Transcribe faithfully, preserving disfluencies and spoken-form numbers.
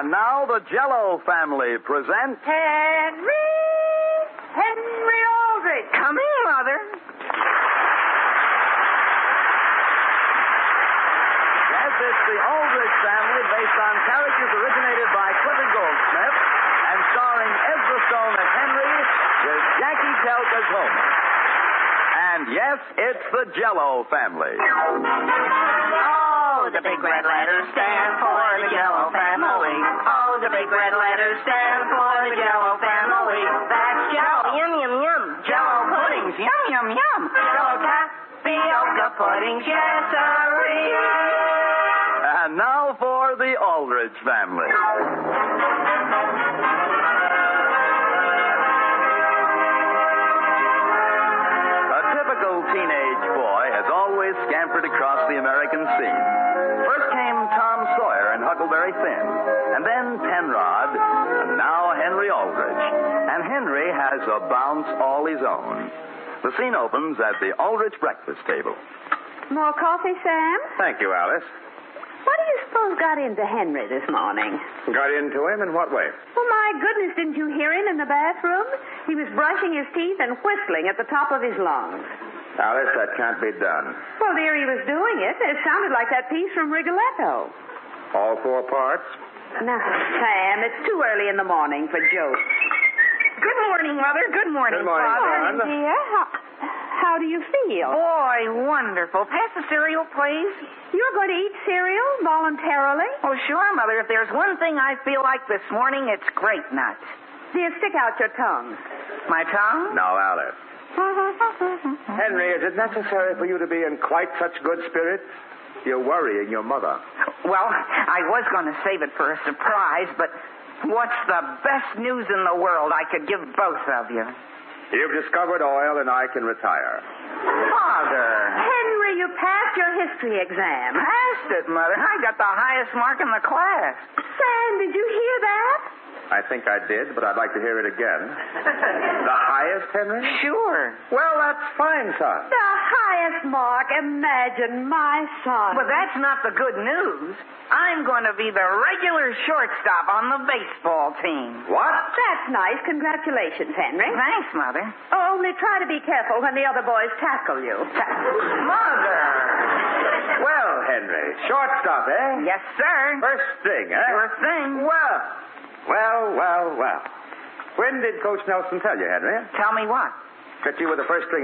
And now the Jell-O family present... Henry! Henry Aldrich! Come in, Mother. Yes, it's the Aldrich family based on characters originated by Clifford Goldsmith and starring Ezra Stone as Henry with Jackie Kelk as Homer. And yes, it's the Jell-O family. Oh, the big red letters stand for the Jell-O family. Oh, the big red letters stand for the Jell-O family. That's Jell-O. Yum, yum, yum. Jell-O puddings. Yum, yum, yum. Jell-O tapioca puddings. Yes, sirree. And now for the Aldrich family. A typical teenage boy has always scampered across the American scene. First came Tom Sawyer and Huckleberry Finn, and then Penrod, and now Henry Aldrich. And Henry has a bounce all his own. The scene opens at the Aldrich breakfast table. More coffee, Sam? Thank you, Alice. What do you suppose got into Henry this morning? Got into him in what way? Well, my goodness, didn't you hear him in the bathroom? He was brushing his teeth and whistling at the top of his lungs. Alice, that can't be done. Well, dear, he was doing it. It sounded like that piece from Rigoletto. All four parts? Now, Sam, it's too early in the morning for jokes. Good morning, Mother. Good morning, Good morning, Father. Son. Dear, how, how do you feel? Boy, wonderful. Pass the cereal, please. You're going to eat cereal voluntarily? Oh, sure, Mother. If there's one thing I feel like this morning, it's grape nuts. Dear, stick out your tongue. My tongue? Now, Alice. Henry, is it necessary for you to be in quite such good spirits? You're worrying your mother. Well, I was going to save it for a surprise, but what's the best news in the world I could give both of you? You've discovered oil and I can retire. Father. Henry, you passed your history exam. Passed it, Mother. I got the highest mark in the class. Sam, did you hear that? I think I did, but I'd like to hear it again. The highest, Henry? Sure. Well, that's fine, son. The highest mark. Imagine my son. But that's not the good news. I'm going to be the regular shortstop on the baseball team. What? That's nice. Congratulations, Henry. Thanks, Mother. Oh, only try to be careful when the other boys tackle you. Mother! Well, Henry, shortstop, eh? Yes, sir. First string, eh? Sure thing. Well, well, well, well. When did Coach Nelson tell you, Henry? Tell me what? That you were the first string